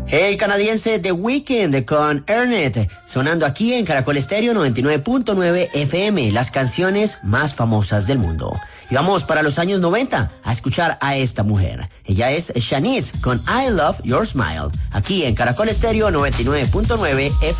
El canadiense The Weeknd con Earn It, sonando aquí en Caracol Estéreo 99.9 FM, las canciones más famosas del mundo. Y vamos para los años 90 a escuchar a esta mujer. Ella es Shanice con I Love Your Smile, aquí en Caracol Estéreo 99.9 FM.